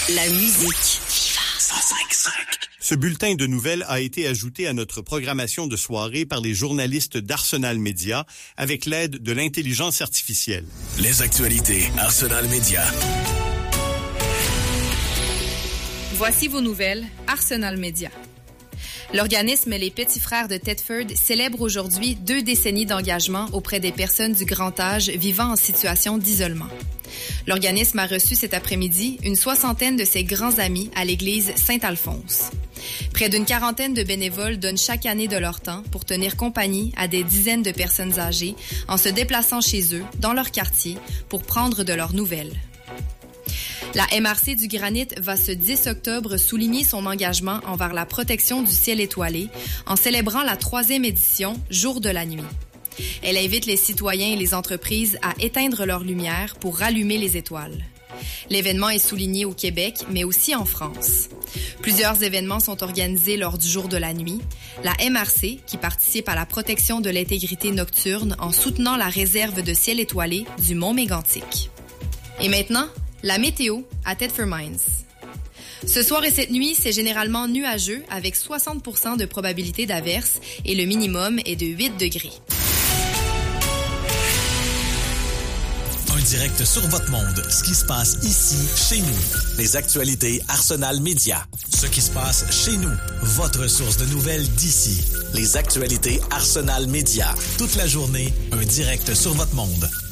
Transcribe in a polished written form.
La musique. Viva 105.5. Ce bulletin de nouvelles a été ajouté à notre programmation de soirée par les journalistes d'Arsenal Média avec l'aide de l'intelligence artificielle. Les actualités Arsenal Média. Voici vos nouvelles Arsenal Média. L'organisme Les Petits Frères de Thetford célèbre aujourd'hui 2 décennies d'engagement auprès des personnes du grand âge vivant en situation d'isolement. L'organisme a reçu cet après-midi une 60aine de ses grands amis à l'église Saint-Alphonse. Près d'une 40aine de bénévoles donnent chaque année de leur temps pour tenir compagnie à des dizaines de personnes âgées en se déplaçant chez eux, dans leur quartier, pour prendre de leurs nouvelles. La MRC du Granit va ce 10 octobre souligner son engagement envers la protection du ciel étoilé en célébrant la 3e édition Jour de la nuit. Elle invite les citoyens et les entreprises à éteindre leurs lumières pour rallumer les étoiles. L'événement est souligné au Québec, mais aussi en France. Plusieurs événements sont organisés lors du Jour de la nuit. La MRC, qui participe à la protection de l'intégrité nocturne en soutenant la réserve de ciel étoilé du Mont-Mégantic. Et maintenant, la météo à Thetford Mines. Ce soir et cette nuit, c'est généralement nuageux avec 60% de probabilité d'averse et le minimum est de 8 degrés. Un direct sur votre monde. Ce qui se passe ici, chez nous. Les actualités Arsenal Média. Ce qui se passe chez nous. Votre source de nouvelles d'ici. Les actualités Arsenal Média. Toute la journée, un direct sur votre monde.